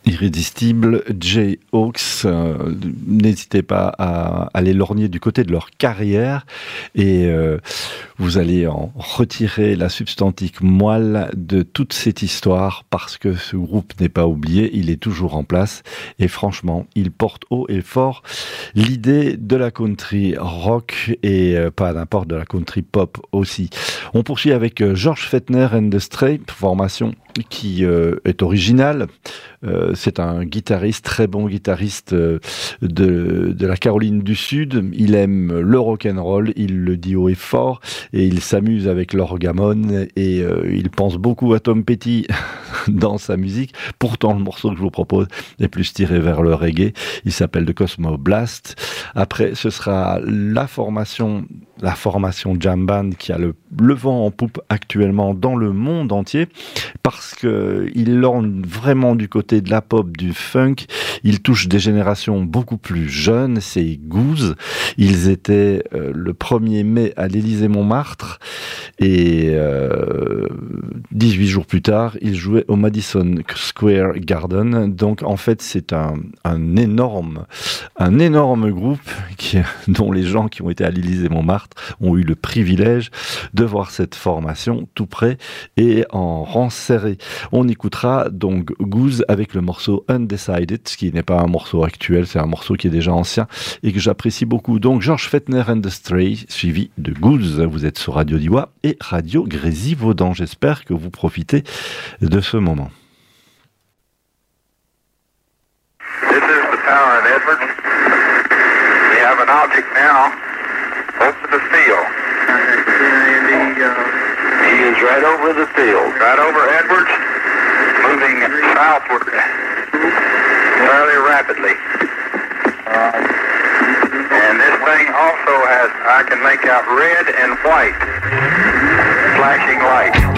Irrésistible, Jay Hawks, n'hésitez pas à aller lorgner du côté de leur carrière et vous allez en retirer la substantique moelle de toute cette histoire parce que ce groupe n'est pas oublié, il est toujours en place et franchement, il porte haut et fort l'idée de la country rock et pas n'importe de la country pop aussi. On poursuit avec George Fetner and the Stray, formation qui est originale. C'est un guitariste, très bon guitariste de la Caroline du Sud. Il aime le rock'n'roll, il le dit haut et fort, et il s'amuse avec l'orgamone, et il pense beaucoup à Tom Petty dans sa musique. Pourtant, le morceau que je vous propose est plus tiré vers le reggae. Il s'appelle The Cosmo Blast. Après, ce sera la formation Jam Band qui a le vent en poupe actuellement dans le monde entier, parce que il lorgne vraiment du côté de la pop, du funk. Il touche des générations beaucoup plus jeunes. C'est Goose. Ils étaient le 1er mai à l'Élysée-Montmartre et 18 jours plus tard, ils jouaient au Madison Square Garden. Donc en fait, c'est un énorme groupe dont les gens qui ont été à l'Élysée-Montmartre ont eu le privilège de voir cette formation tout près et en rang serré. On écoutera donc Goose avec le morceau Undecided, qui n'est pas un morceau actuel, c'est un morceau qui est déjà ancien et que j'apprécie beaucoup. Donc George Fetner and the Stray, suivi de Goose. Vous êtes sur Radio Diois et Radio Grésivaudan. J'espère que vous profitez de ce moment. This is the tower in Edwards. We have an object now over the field. He is right over the field, right over Edwards, moving southward fairly rapidly. And this thing also has, I can make out red and white flashing lights.